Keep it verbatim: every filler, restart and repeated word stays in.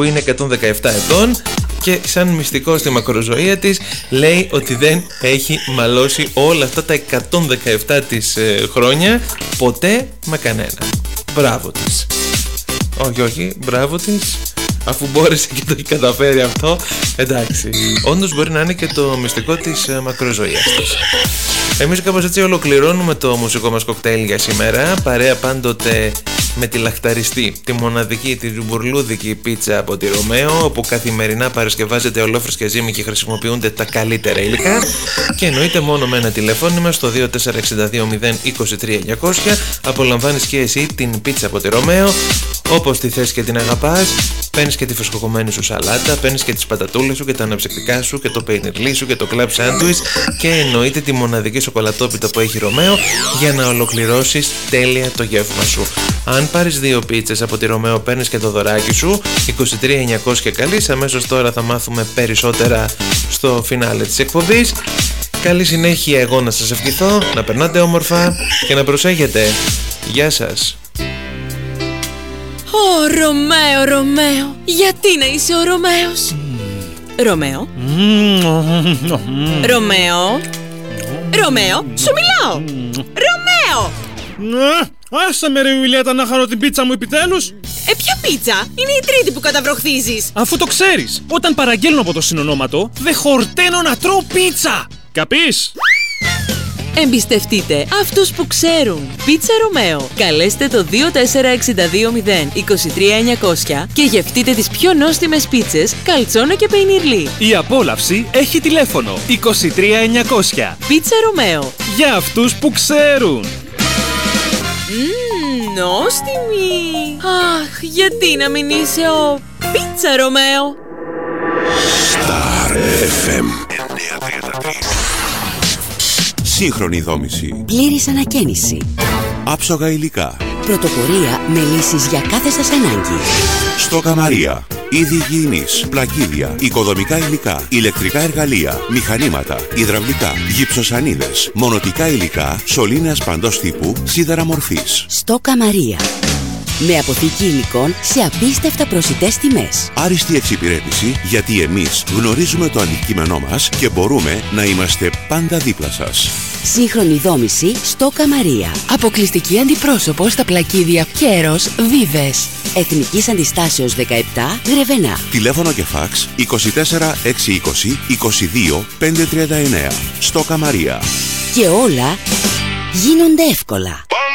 που είναι εκατόν δεκαεπτά ετών και σαν μυστικό στη μακροζωία της λέει ότι δεν έχει μαλώσει όλα αυτά τα εκατόν δεκαεπτά της ε, χρόνια ποτέ με κανένα. Μπράβο της. Όχι, όχι, μπράβο της. Αφού μπόρεσε και το έχει καταφέρει αυτό, εντάξει. Όντως μπορεί να είναι και το μυστικό της ε, μακροζωίας της. Εμείς κάπως έτσι ολοκληρώνουμε το μουσικό μας κοκτέιλ για σήμερα. Παρέα πάντοτε με τη λαχταριστή, τη μοναδική, τη ζουμπουρλούδικη πίτσα από τη Ρωμαίο, όπου καθημερινά παρασκευάζεται ολόφρυσκια ζύμη και χρησιμοποιούνται τα καλύτερα υλικά. Και εννοείται μόνο με ένα τηλεφώνημα στο δύο τέσσερα έξι δύο μηδέν δύο τρία εννιακόσια. Απολαμβάνεις και εσύ την πίτσα από τη Ρωμαίο όπως τη θες και την αγαπάς. Παίρνεις και τη φρεσκοκομμένη σου σαλάτα, παίρνεις και τις πατατούλες σου και τα αναψυκτικά σου και το πεϊνιρλί σου και το κλαμπ σάντουιτς και εννοείται τη μοναδική σοκολατόπιτα που έχει Ρωμαίο για να ολοκληρώσεις τέλεια το γεύμα σου. Αν πάρεις δύο πίτσες από τη Ρωμαίο παίρνεις και το δωράκι σου. είκοσι τρία εννιακόσια καλείς. Αμέσως τώρα θα μάθουμε περισσότερα στο φινάλε της εκπομπής. Καλή συνέχεια, εγώ να σας ευχηθώ, να περνάτε όμορφα και να προσέχετε. Γεια σας. Ω, Ρωμαίο, Ρωμαίο, γιατί να είσαι ο Ρωμαίος? Ρωμαίο, Ρωμαίο, Ρωμαίο, σου μιλάω. Ρωμαίο! Άσε με ρε Ιουλιέτα να χαρώ την πίτσα μου επιτέλους. Ε, ποια πίτσα? Είναι η τρίτη που καταβροχθίζεις. Αφού το ξέρεις, όταν παραγγέλνω από το συνονόματο, δεν χορταίνω να τρώω πίτσα. Καπείς? Εμπιστευτείτε αυτούς που ξέρουν. Πίτσα Ρωμαίο. Καλέστε το δύο τέσσερα έξι δύο μηδέν δύο τρία εννιακόσια και γευτείτε τις πιο νόστιμες πίτσες, καλτσόνο και πεϊνιρλί. Η απόλαυση έχει τηλέφωνο είκοσι τρία εννιακόσια. Πίτσα Ρωμαίο. Για αυτούς που ξέρουν. Μμμ, νόστιμη. Αχ, γιατί να μην είσαι ο Πίτσα Ρωμαίο? Star εφ εμ εννιακόσια τριάντα τρία. Σύγχρονη δόμηση. Πλήρης ανακαίνιση. Άψογα υλικά. Πρωτοπορία με λύσεις για κάθε σας ανάγκη. Στόκα Μαρία. Είδη υγιεινής, πλακίδια, οικοδομικά υλικά, ηλεκτρικά εργαλεία, μηχανήματα, υδραυλικά, γυψοσανίδες, μονοτικά υλικά, σωλήνες παντός τύπου, σίδερα μορφής. Στόκα Μαρία. Με αποθήκη υλικών σε απίστευτα προσιτές τιμές. Άριστη εξυπηρέτηση, γιατί εμείς γνωρίζουμε το αντικείμενό μας και μπορούμε να είμαστε πάντα δίπλα σας. Σύγχρονη δόμηση Στόκα Μαρία. Αποκλειστική αντιπρόσωπο στα πλακίδια Κέρος Βίβες. Εθνικής Αντιστάσεως δεκαεπτά, Γρεβενά. Τηλέφωνο και φάξ είκοσι τέσσερα έξι είκοσι είκοσι δύο πεντακόσια τριάντα εννέα. Στόκα Μαρία. Και όλα γίνονται εύκολα.